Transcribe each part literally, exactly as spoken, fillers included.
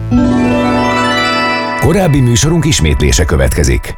Korábbi műsorunk ismétlése következik.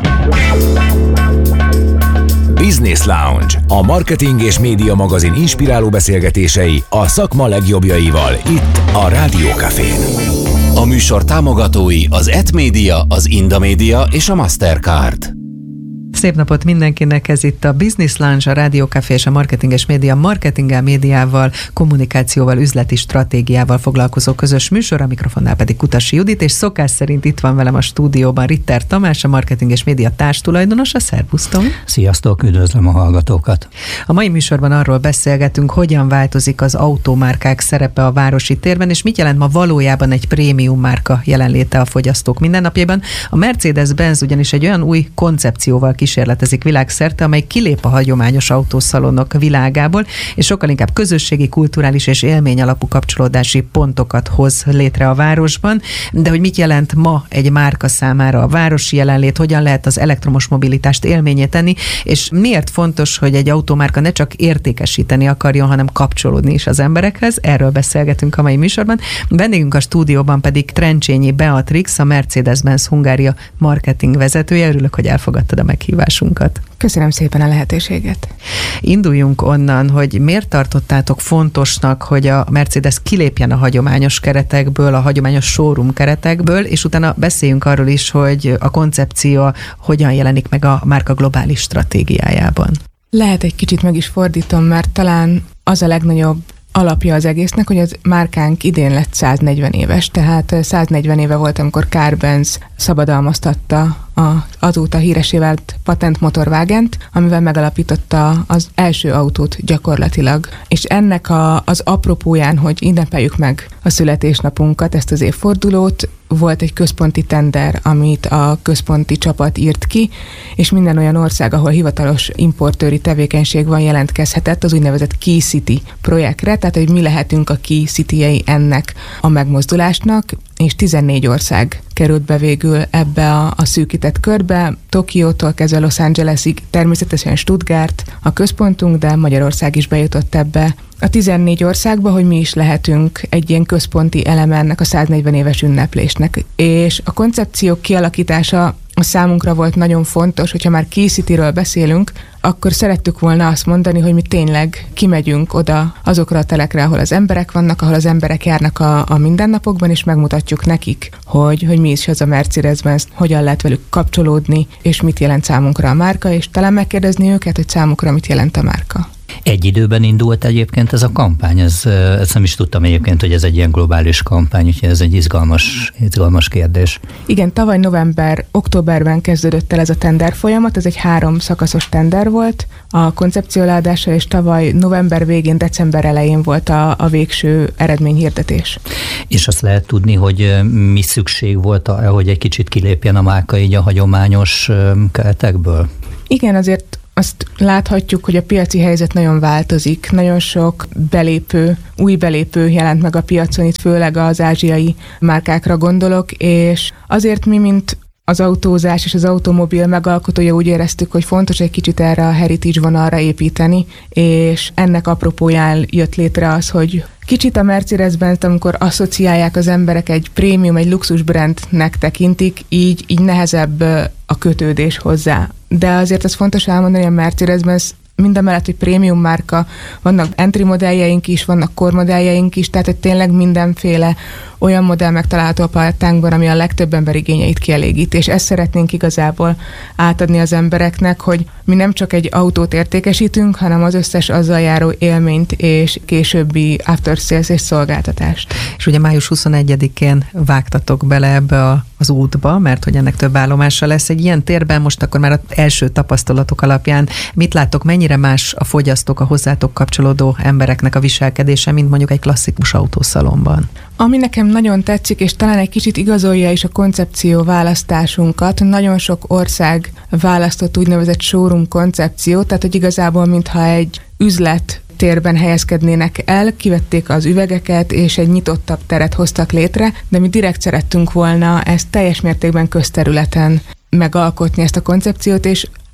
Business Lounge, a marketing és média magazin inspiráló beszélgetései a szakma legjobbjaival itt a Rádió Cafén. A műsor támogatói az et Media, az Inda Media és a Mastercard. Szép napot mindenkinek, ez itt a Business Lounge, a Rádió Café és a Marketing és Média, marketinggel, médiával, kommunikációval, üzleti stratégiával foglalkozó közös műsor, a mikrofonnál pedig Kutasi Judit, és szokás szerint itt van velem a stúdióban Ritter Tamás, a Marketing és Média társtulajdonosa. Szervusztok! Sziasztok, üdvözlöm a hallgatókat! A mai műsorban arról beszélgetünk, hogyan változik az autómárkák szerepe a városi térben, és mit jelent ma valójában egy prémium márka jelenléte a fogyasztók mindennapjaiban. A Mercedes-Benz ugyanis egy olyan új koncepcióval kísérletezik világszerte, amely kilép a hagyományos autószalonok világából, és sokkal inkább közösségi, kulturális és élmény alapú kapcsolódási pontokat hoz létre a városban. De hogy mit jelent ma egy márka számára a városi jelenlét, hogyan lehet az elektromos mobilitást élményé tenni, és miért fontos, hogy egy autómárka ne csak értékesíteni akarjon, hanem kapcsolódni is az emberekhez. Erről beszélgetünk a mai műsorban. Vendégünk a stúdióban pedig Trencsényi Beatrix, a Mercedes-Benz Hungária marketing vezetője. Örülök, hogy elfogadtad a meghívásunkat. Köszönöm szépen a lehetőséget. Induljunk onnan, hogy miért tartottátok fontosnak, hogy a Mercedes kilépjen a hagyományos keretekből, a hagyományos showroom keretekből, és utána beszéljünk arról is, hogy a koncepció hogyan jelenik meg a márka globális stratégiájában. Lehet egy kicsit meg is fordítom, mert talán az a legnagyobb alapja az egésznek, hogy az márkánk idén lett száznegyven éves, tehát száznegyven éve volt, amikor Carl Benz szabadalmaztatta az azóta híresé vált patent motorvágent, amivel megalapította az első autót gyakorlatilag. És ennek a, az apropóján, hogy ünnepeljük meg a születésnapunkat, ezt az évfordulót, volt egy központi tender, amit a központi csapat írt ki, és minden olyan ország, ahol hivatalos importőri tevékenység van, jelentkezhetett az úgynevezett Key City projektre, tehát hogy mi lehetünk a Key City-jei ennek a megmozdulásnak, és tizennégy ország került be végül ebbe a, a szűkített körbe, Tokiótól kezdve Los Angelesig, természetesen Stuttgart a központunk, de Magyarország is bejutott ebbe a tizennégy országba, hogy mi is lehetünk egy ilyen központi eleme ennek a száznegyven éves ünneplésnek. És a koncepciók kialakítása a számunkra volt nagyon fontos, hogyha már Key City-ről beszélünk, akkor szerettük volna azt mondani, hogy mi tényleg kimegyünk oda azokra a telekre, ahol az emberek vannak, ahol az emberek járnak a, a mindennapokban, és megmutatjuk nekik, hogy, hogy mi is az a Mercedes-Benz, hogyan lehet velük kapcsolódni, és mit jelent számunkra a márka, és talán megkérdezni őket, hogy számukra mit jelent a márka. Egy időben indult egyébként ez a kampány, ez, ezt nem is tudtam egyébként, hogy ez egy ilyen globális kampány, úgyhogy ez egy izgalmas, izgalmas kérdés. Igen, tavaly november, októberben kezdődött el ez a tender folyamat, ez egy három szakaszos tender volt, a koncepció leadása, és tavaly november végén, december elején volt a, a végső eredményhirdetés. És azt lehet tudni, hogy mi szükség volt, hogy egy kicsit kilépjen a márka így a hagyományos keretekből? Igen, azért azt láthatjuk, hogy a piaci helyzet nagyon változik. Nagyon sok belépő, új belépő jelent meg a piacon, itt főleg az ázsiai márkákra gondolok, és azért mi, mint az autózás és az automobil megalkotója úgy éreztük, hogy fontos egy kicsit erre a heritage vonalra építeni, és ennek apropóján jött létre az, hogy kicsit a Mercedes-Benz, amikor asszociálják az emberek egy prémium, egy luxus brandnek tekintik, így, így nehezebb a kötődés hozzá. De azért az fontos elmondani, hogy a Mercedes-Benz mindemellett, hogy prémium márka, vannak entry modelljeink is, vannak core modelljeink is, tehát hogy tényleg mindenféle olyan modell megtalálható a palettánkban, ami a legtöbb ember igényeit kielégít, és ezt szeretnénk igazából átadni az embereknek, hogy mi nem csak egy autót értékesítünk, hanem az összes azzal járó élményt és későbbi after sales és szolgáltatást. És ugye május huszonegyedikén vágtatok bele ebbe a, az útba, mert hogy ennek több állomása lesz egy ilyen térben, most akkor már az első tapasztalatok alapján mit láttok, mennyire más a fogyasztók, a hozzátok kapcsolódó embereknek a viselkedése, mint mondjuk egy klasszikus autószalonban? Ami nekem nagyon tetszik, és talán egy kicsit igazolja is a koncepció választásunkat, nagyon sok ország választott úgynevezett showroom koncepciót, tehát hogy igazából mintha egy üzlet térben helyezkednének el, kivették az üvegeket, és egy nyitottabb teret hoztak létre, de mi direkt szerettünk volna ezt teljes mértékben közterületen megalkotni, ezt a koncepciót, és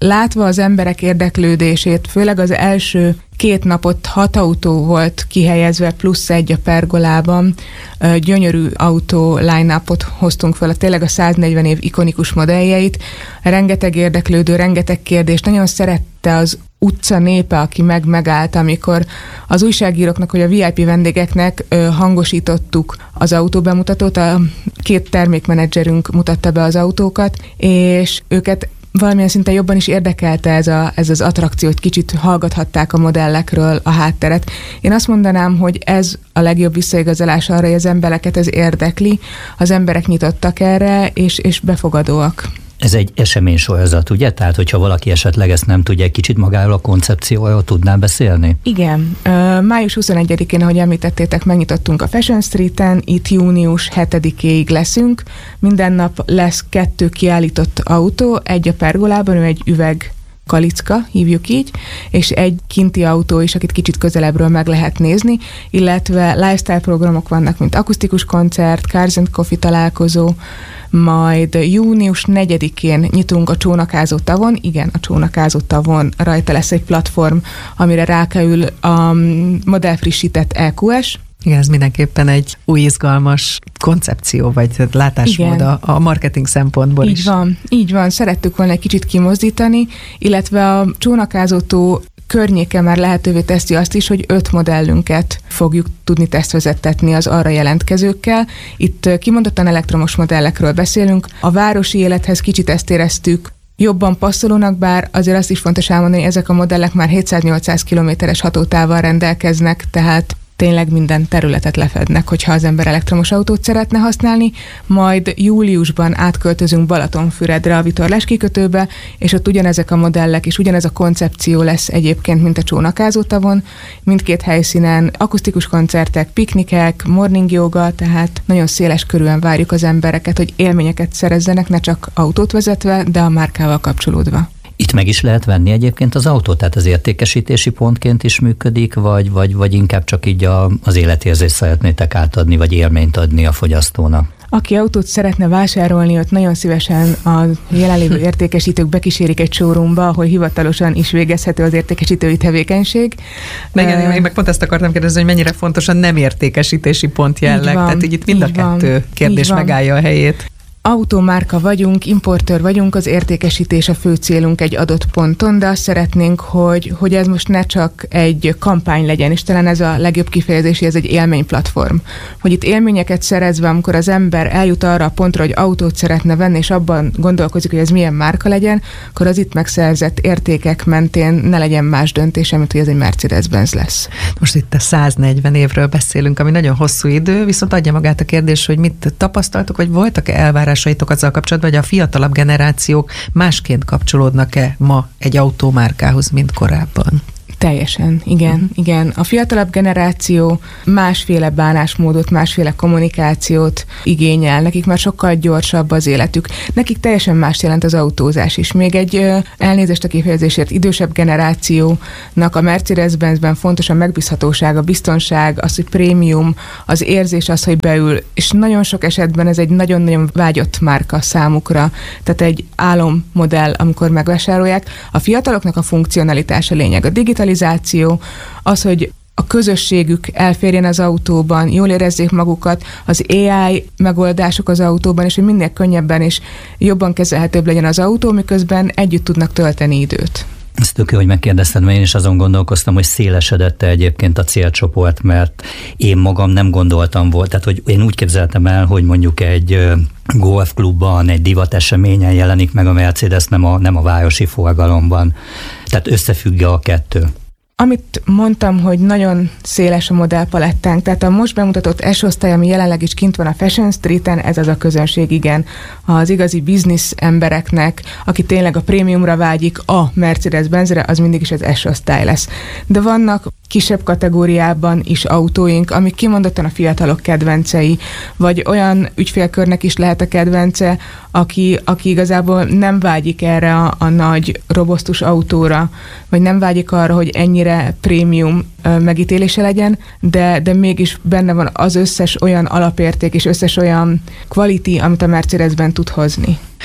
látva az emberek érdeklődését, főleg az első két napot hat autó volt kihelyezve, plusz egy a pergolában. Gyönyörű autó line-upot hoztunk fel, tényleg a száznegyven év ikonikus modelljeit. Rengeteg érdeklődő, rengeteg kérdés. Nagyon szerette az utca népe, aki meg megállt, amikor az újságíróknak, vagy a vé i pé vendégeknek hangosítottuk az autóbemutatót, a két termékmenedzserünk mutatta be az autókat, és őket valamilyen szinten jobban is érdekelte ez, a, ez az attrakció, hogy kicsit hallgathatták a modellekről a hátteret. Én azt mondanám, hogy ez a legjobb visszaigazolás arra, hogy az embereket ez érdekli, az emberek nyitottak erre, és, és befogadóak. Ez egy eseménysorozat, ugye? Tehát, hogyha valaki esetleg ezt nem tudja, egy kicsit magáról a koncepcióról tudná beszélni? Igen. május huszonegyedikén, ahogy említettétek, megnyitottunk a Fashion Streeten, itt június hetedikéig leszünk. Minden nap lesz kettő kiállított autó, egy a pergolában, ő egy üveg kalicka, hívjuk így, és egy kinti autó is, akit kicsit közelebbről meg lehet nézni, illetve lifestyle programok vannak, mint akusztikus koncert, Cars and Coffee találkozó, majd június negyedikén nyitunk a Csónakázó tavon, igen, a Csónakázó tavon rajta lesz egy platform, amire rákerül a modellfrissített é kú es. Igen, ez mindenképpen egy új izgalmas koncepció, vagy látásmód a, a marketing szempontból így is. Így van, így van. Szerettük volna egy kicsit kimozdítani, illetve a Csónakázó tó környéke már lehetővé teszi azt is, hogy öt modellünket fogjuk tudni tesztvezettetni az arra jelentkezőkkel. Itt kimondottan elektromos modellekről beszélünk. A városi élethez kicsit ezt éreztük jobban passzolónak, bár azért azt is fontos elmondani, hogy ezek a modellek már hétszáz-nyolcszáz kilométeres hatótávval rendelkeznek, tehát tényleg minden területet lefednek, hogyha az ember elektromos autót szeretne használni, majd júliusban átköltözünk Balatonfüredre a vitorlás kikötőbe, és ott ugyanezek a modellek és ugyanez a koncepció lesz egyébként, mint a Csónakázó tavon. Mindkét helyszínen akusztikus koncertek, piknikek, morning yoga, tehát nagyon széles körűen várjuk az embereket, hogy élményeket szerezzenek, ne csak autót vezetve, de a márkával kapcsolódva. Itt meg is lehet venni egyébként az autót, tehát az értékesítési pontként is működik, vagy, vagy, vagy inkább csak így a, az életérzést szeretnétek átadni, vagy élményt adni a fogyasztónak? Aki autót szeretne vásárolni, ott nagyon szívesen a jelenlévő értékesítők bekísérik egy showroomba, ahol hivatalosan is végezhető az értékesítői tevékenység. De igen, én meg pont ezt akartam kérdezni, hogy mennyire fontos a nem értékesítési pont jelleg. Van, tehát így itt mind a kettő van, kérdés megállja a helyét. Automárka vagyunk, importőr vagyunk, az értékesítés a fő célunk egy adott ponton, de azt szeretnénk, hogy, hogy ez most ne csak egy kampány legyen, és talán ez a legjobb kifejezés, hogy ez egy élményplatform. Hogy itt élményeket szerezve, amikor az ember eljut arra a pontra, hogy autót szeretne venni, és abban gondolkozik, hogy ez milyen márka legyen, akkor az itt megszerzett értékek mentén ne legyen más döntése, mint hogy ez egy Mercedes-Benz lesz. Most itt a száznegyven évről beszélünk, ami nagyon hosszú idő, viszont adja magát a kérdés, hogy mit tapasztaltok, vagy voltak elvárások azzal kapcsolatban, hogy a fiatalabb generációk másként kapcsolódnak-e ma egy autómárkához, mint korábban? Teljesen, igen, uh-huh. igen. A fiatalabb generáció másféle bánásmódot, másféle kommunikációt igényel, nekik már sokkal gyorsabb az életük. Nekik teljesen más jelent az autózás is. Még egy elnézést a kifejezésért idősebb generációnak a Mercedes-Benzben fontos a megbízhatóság, a biztonság, az, hogy prémium, az érzés, az, hogy beül, és nagyon sok esetben ez egy nagyon-nagyon vágyott márka számukra, tehát egy álommodell, amikor megvásárolják. A fiataloknak a funkcionalitása lényeg, a digitalizáció, az, hogy a közösségük elférjen az autóban, jól érezzék magukat, az á i megoldások az autóban, és hogy minél könnyebben és jobban kezelhetőbb legyen az autó, miközben együtt tudnak tölteni időt. Ez tök jó, hogy megkérdezted, mert én is azon gondolkoztam, hogy szélesedett-e egyébként a célcsoport, mert én magam nem gondoltam volt, tehát hogy én úgy képzeltem el, hogy mondjuk egy golfklubban, egy divateseményen jelenik meg a Mercedes, nem a, nem a városi forgalomban. Tehát összefügg a kettő. Amit mondtam, hogy nagyon széles a modellpalettánk, tehát a most bemutatott S-osztály, ami jelenleg is kint van a Fashion Streeten, ez az a közönség, igen. Az igazi biznisz embereknek, aki tényleg a prémiumra vágyik, a Mercedes-Benzre, az mindig is az S-osztály lesz. De vannak kisebb kategóriában is autóink, amik kimondottan a fiatalok kedvencei, vagy olyan ügyfélkörnek is lehet a kedvence, aki, aki igazából nem vágyik erre a, a nagy, robosztus autóra, vagy nem vágyik arra, hogy ennyire prémium megítélése legyen, de, de mégis benne van az összes olyan alapérték és összes olyan quality, amit a Mercedes-ben tud hozni.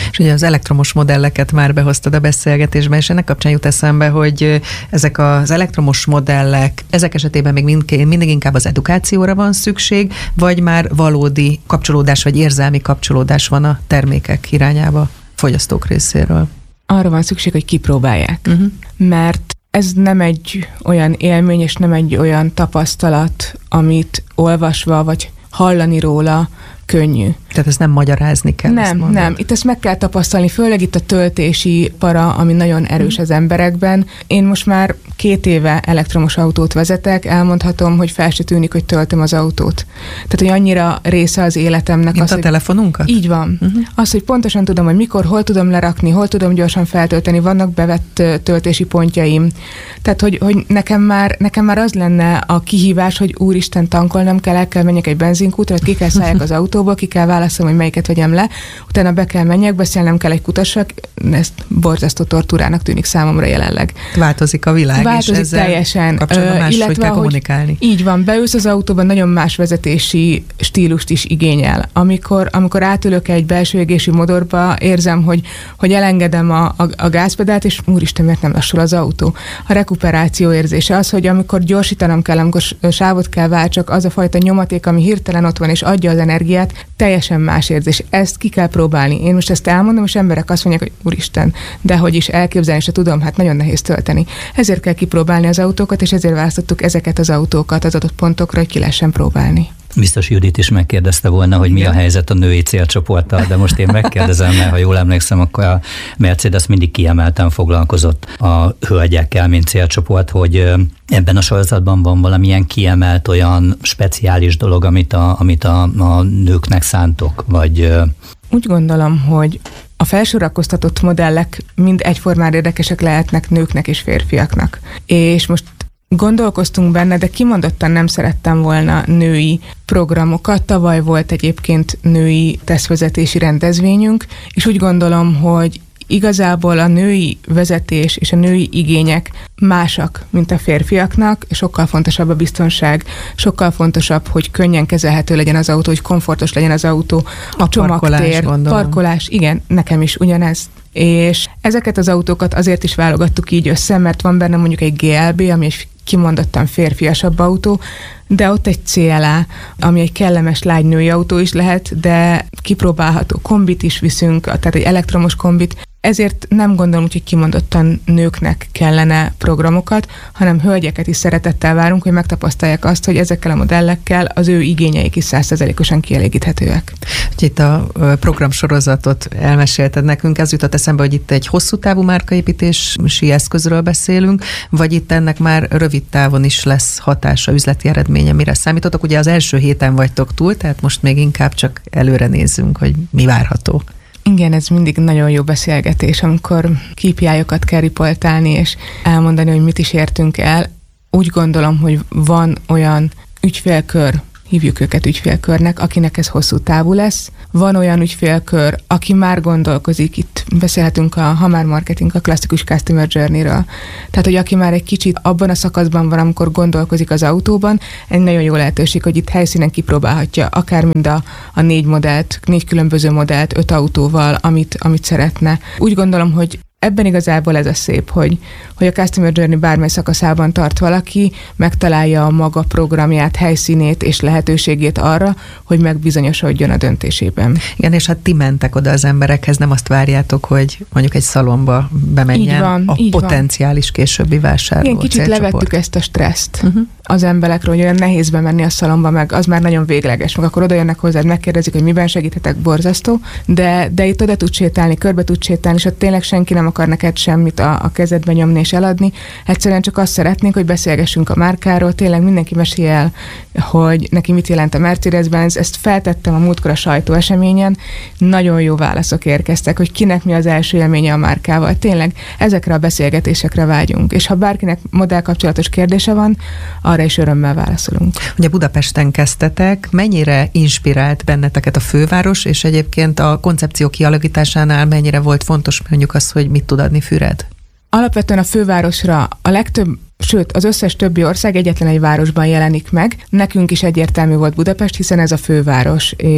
És ugye az elektromos modelleket már behoztad a beszélgetésbe, és ennek kapcsán jut eszembe, hogy ezek az elektromos modellek, ezek esetében még mind, mindig inkább az edukációra van szükség, vagy már valódi kapcsolódás, vagy érzelmi kapcsolódás van a termékek irányába fogyasztók részéről? Arra van szükség, hogy kipróbálják. Uh-huh. Mert ez nem egy olyan élmény, és nem egy olyan tapasztalat, amit olvasva, vagy hallani róla könnyű. Tehát ezt nem magyarázni kell. Nem, nem. Itt ezt meg kell tapasztalni, főleg itt a töltési para, ami nagyon erős az emberekben. Én most már két éve elektromos autót vezetek, elmondhatom, hogy fel se tűnik, hogy töltöm az autót. Tehát, hogy annyira része az életemnek. Mint az, a hogy... telefonunkat? Így van. Uh-huh. Az, hogy pontosan tudom, hogy mikor, hol tudom lerakni, hol tudom gyorsan feltölteni, vannak bevett töltési pontjaim. Tehát, hogy, hogy nekem, már, nekem már az lenne a kihívás, hogy úristen, tankolnom kell, el kell menjek egy benzinkútra, ki kell szálljak az autóból, ki kell válaszolnom, hogy melyiket vegyem le, utána be kell menjek, beszélnem kell egy kutassal, ezt borzasztó tortúrának tűnik számomra jelenleg. Változik a világ, Változik és ezzel teljesen. kapcsolatban máshogy kell kommunikálni. Így van, beülsz az autóban, nagyon más vezetési stílust is igényel. Amikor, amikor átülök egy belső égési motorba, érzem, hogy, hogy elengedem a, a, a gázpedált, és úristen, miért nem lassul az autó. A rekuperáció érzése az, hogy amikor gyorsítanom kell, amikor sávot kell váltsak, az a fajta nyomaték, ami hirtelen ott van, és adja az energiát, teljesen más érzés. Ezt ki kell próbálni. Én most ezt elmondom, és emberek azt mondják, hogy úristen, de hogy is elképzelni se tudom, hát nagyon nehéz tölteni. Ezért kell kipróbálni az autókat, és ezért választottuk ezeket az autókat az adott pontokra, hogy ki lehessen próbálni. Biztos Judit is megkérdezte volna, hogy mi a helyzet a női célcsoporttal, de most én megkérdezem, mert ha jól emlékszem, akkor a Mercedes mindig kiemelten foglalkozott a hölgyekkel, mint célcsoport, hogy ebben a sorozatban van valamilyen kiemelt olyan speciális dolog, amit a, amit a, a nőknek szántok, vagy... Úgy gondolom, hogy a felsorakoztatott modellek mind egyformán érdekesek lehetnek nőknek és férfiaknak. És most gondolkoztunk benne, de kimondottan nem szerettem volna női programokat. Tavaly volt egyébként női tesztvezetési rendezvényünk, és úgy gondolom, hogy igazából a női vezetés és a női igények másak, mint a férfiaknak, sokkal fontosabb a biztonság, sokkal fontosabb, hogy könnyen kezelhető legyen az autó, hogy komfortos legyen az autó, a, a csomagtér, parkolás, parkolás, igen, nekem is ugyanez. És ezeket az autókat azért is válogattuk így össze, mert van benne mondjuk egy gé el bé, ami egy kimondottan férfiasabb autó, de ott egy cé el á, ami egy kellemes lágynői autó is lehet, de kipróbálható kombit is viszünk, tehát egy elektromos kombit. Ezért nem gondolom, hogy kimondottan nőknek kellene programokat, hanem hölgyeket is szeretettel várunk, hogy megtapasztalják azt, hogy ezekkel a modellekkel az ő igényeik is száz százalékosan kielégíthetőek. Itt a programsorozatot elmesélted nekünk, ez jutott eszembe, hogy itt egy hosszú távú márkaépítési eszközről beszélünk, vagy itt ennek már rövid távon is lesz hatása, üzleti eredménye, mire számítotok? Ugye az első héten vagytok túl, tehát most még inkább csak előre nézzünk, hogy mi várható. Igen, ez mindig nagyon jó beszélgetés, amikor ká pé í-okat kell riportálni, és elmondani, hogy mit is értünk el. Úgy gondolom, hogy van olyan ügyfélkör, hívjuk őket ügyfélkörnek, akinek ez hosszú távú lesz. Van olyan ügyfélkör, aki már gondolkozik, itt beszélhetünk a Hamar Marketing, a klasszikus Customer Journey-ről. Tehát, hogy aki már egy kicsit abban a szakaszban van, amikor gondolkozik az autóban, egy nagyon jó lehetőség, hogy itt helyszínen kipróbálhatja akár mind a, a négy modellt, négy különböző modellt, öt autóval, amit, amit szeretne. Úgy gondolom, hogy ebben igazából ez a szép, hogy, hogy a Customer Journey bármely szakaszában tart valaki, megtalálja a maga programját, helyszínét és lehetőségét arra, hogy megbizonyosodjon a döntésében. Igen, és hát ti mentek oda az emberekhez, nem azt várjátok, hogy mondjuk egy szalomba bemenjen van, a potenciális van. Későbbi vásárló. Igen, kicsit célcsoport. levettük ezt a stresszt uh-huh. az emberekről, hogy olyan nehéz bemenni a szalomba, meg az már nagyon végleges, meg akkor oda jönnek hozzád, megkérdezik, hogy miben segíthetek, borzasztó, de, de itt oda tud sétálni, körbe tud sétálni, és ott tényleg senki nem akar neked semmit a, a kezedbe nyomni és eladni. Egyszerűen csak azt szeretnénk, hogy beszélgessünk a márkáról, tényleg mindenki mesél el, hogy neki mit jelent a Mercedes-Benz. Ezt feltettem a múltkor a sajtóeseményen, nagyon jó válaszok érkeztek, hogy kinek mi az első élménye a márkával. Tényleg ezekre a beszélgetésekre vágyunk, és ha bárkinek modellkapcsolatos kérdése van, arra is örömmel válaszolunk. Ugye Budapesten kezdtetek, mennyire inspirált benneteket a főváros, és egyébként a koncepció kialakításánál mennyire volt fontos mondjuk az, hogy mit tud adni Füred? Alapvetően a fővárosra a legtöbb, sőt az összes többi ország egyetlen egy városban jelenik meg. Nekünk is egyértelmű volt Budapest, hiszen ez a főváros, és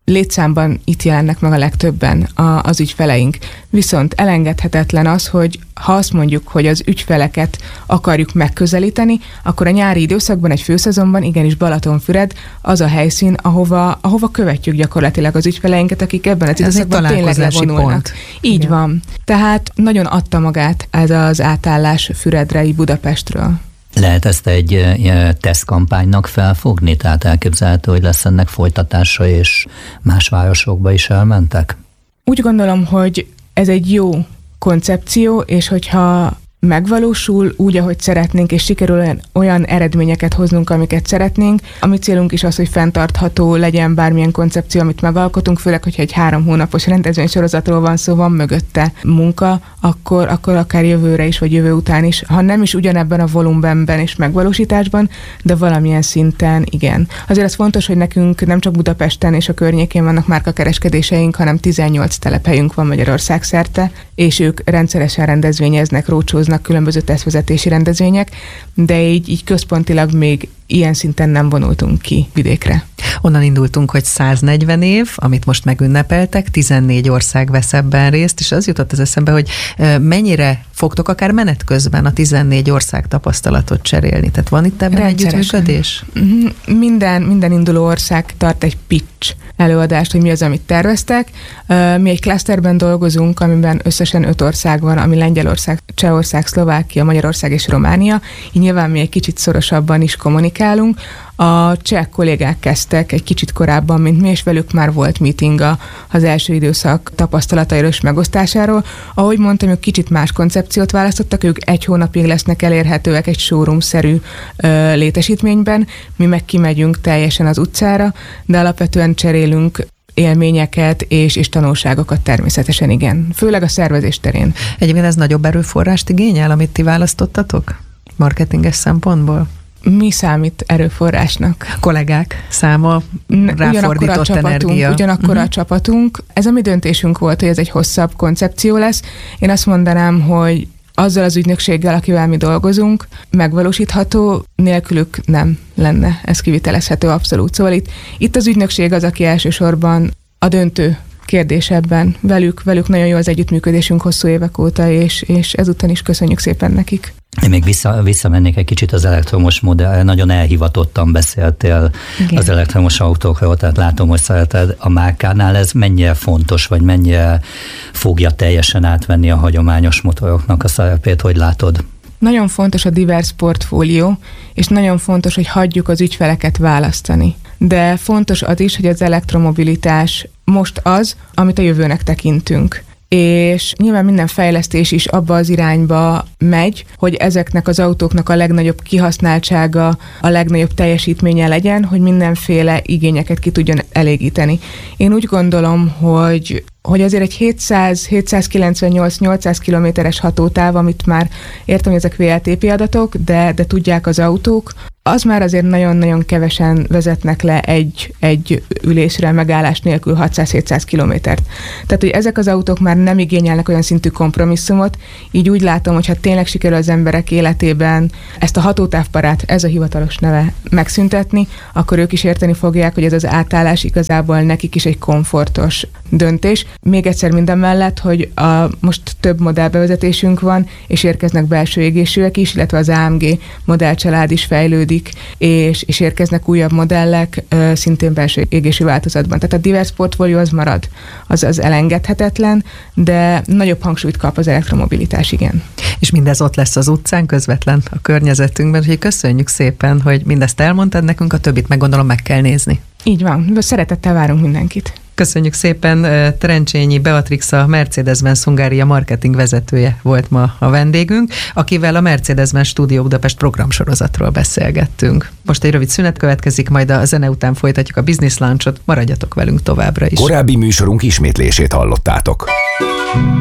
létszámban itt jelennek meg a legtöbben a, az ügyfeleink. Viszont elengedhetetlen az, hogy ha azt mondjuk, hogy az ügyfeleket akarjuk megközelíteni, akkor a nyári időszakban, egy főszezonban igenis Balatonfüred az a helyszín, ahova, ahova követjük gyakorlatilag az ügyfeleinket, akik ebben az időszakban tényleg levonulnak. Pont. Így igen. van. Tehát nagyon adta magát ez az átállás Füredre, Budapestről. Lehet ezt egy tesztkampánynak felfogni? Tehát elképzelhető, hogy lesz ennek folytatása, és más városokba is elmentek? Úgy gondolom, hogy ez egy jó koncepció, és hogyha megvalósul úgy, ahogy szeretnénk, és sikerül olyan, olyan eredményeket hoznunk, amiket szeretnénk. A mi célunk is az, hogy fenntartható legyen bármilyen koncepció, amit megalkotunk, főleg, hogyha egy három hónapos rendezvénysorozatról van szó, van mögötte munka, akkor, akkor akár jövőre is, vagy jövő után is, ha nem is ugyanebben a volumenben és megvalósításban, de valamilyen szinten igen. Azért az fontos, hogy nekünk nem csak Budapesten és a környékén vannak márkakereskedéseink, hanem tizennyolc telephelyünk van Magyarország szerte, és ők rendszeresen rendezvényeznek, rócsóznak, különböző tesztvezetési rendezvények, de így, így központilag még ilyen szinten nem vonultunk ki vidékre. Onnan indultunk, hogy száznegyven év, amit most megünnepeltek, tizennégy ország vesz ebben részt, és az jutott az eszembe, hogy mennyire fogtok akár menet közben a tizennégy ország tapasztalatot cserélni. Tehát van itt ebben együttműködés? Minden, minden induló ország tart egy pitch előadást, hogy mi az, amit terveztek. Mi egy klaszterben dolgozunk, amiben összesen öt ország van, ami Lengyelország, Csehország, Szlovákia, Magyarország és Románia. Így nyilván mi egy kicsit szorosabban is kommunikálunk. A cseh kollégák kezdtek egy kicsit korábban, mint mi, és velük már volt meeting a, az első időszak tapasztalatairól és megosztásáról. Ahogy mondtam, ők kicsit más koncepciót választottak, ők egy hónapig lesznek elérhetőek egy showroom-szerű ö, létesítményben, mi meg kimegyünk teljesen az utcára, de alapvetően cserélünk élményeket és, és tanulságokat természetesen, igen. Főleg a szervezés terén. Egyébként ez nagyobb erőforrást igényel, amit ti választottatok marketinges szempontból? Mi számít erőforrásnak? Kollégák száma, ráfordított a csapatunk, energia. Ugyanakkor uh-huh. a csapatunk. Ez a mi döntésünk volt, hogy ez egy hosszabb koncepció lesz. Én azt mondanám, hogy azzal az ügynökséggel, akivel mi dolgozunk, megvalósítható, nélkülük nem lenne ez kivitelezhető abszolút. Szóval itt, itt az ügynökség az, aki elsősorban a döntő kérdés ebben. Velük, velük nagyon jó az együttműködésünk hosszú évek óta, és, és ezúttal is köszönjük szépen nekik. Én még vissza, visszamennék egy kicsit az elektromos modell, nagyon elhivatottan beszéltél igen. az elektromos autókról, tehát látom, hogy szereted a márkánál, ez mennyire fontos, vagy mennyire fogja teljesen átvenni a hagyományos motoroknak a szerepét, hogy látod? Nagyon fontos a divers portfólió, és nagyon fontos, hogy hagyjuk az ügyfeleket választani. De fontos az is, hogy az elektromobilitás most az, amit a jövőnek tekintünk. És nyilván minden fejlesztés is abba az irányba megy, hogy ezeknek az autóknak a legnagyobb kihasználtsága, a legnagyobb teljesítménye legyen, hogy mindenféle igényeket ki tudjon elégíteni. Én úgy gondolom, hogy hogy azért egy hétszáz hétszázkilencvennyolc-nyolcszáz kilométeres hatótáv, amit már értem, hogy ezek vé el té pé adatok, de, de tudják az autók, az már azért nagyon-nagyon kevesen vezetnek le egy, egy ülésre megállás nélkül hatszáz-hétszáz kilométert. Tehát, hogy ezek az autók már nem igényelnek olyan szintű kompromisszumot, így úgy látom, hogy ha tényleg sikerül az emberek életében ezt a hatótávparát, ez a hivatalos neve megszüntetni, akkor ők is érteni fogják, hogy ez az átállás igazából nekik is egy komfortos döntés. Még egyszer minden mellett, hogy a, most több modellbevezetésünk van, és érkeznek belső égésűek is, illetve az á em gé modellcsalád is fejlődik, és, és érkeznek újabb modellek, szintén belső égésű változatban. Tehát a divers portfólió az marad, az, az elengedhetetlen, de nagyobb hangsúlyt kap az elektromobilitás, igen. És mindez ott lesz az utcán, közvetlen a környezetünkben, úgyhogy köszönjük szépen, hogy mindezt elmondtad nekünk, a többit meg gondolom meg kell nézni. Így van, szeretettel várunk mindenkit. Köszönjük szépen, Trencsényi Beatrix, a Mercedes-Benz Hungária marketing vezetője volt ma a vendégünk, akivel a Mercedes-Benz Studio Budapest programsorozatról beszélgettünk. Most egy rövid szünet következik, majd a zene után folytatjuk a Business Lounge-ot, maradjatok velünk továbbra is. Korábbi műsorunk ismétlését hallottátok.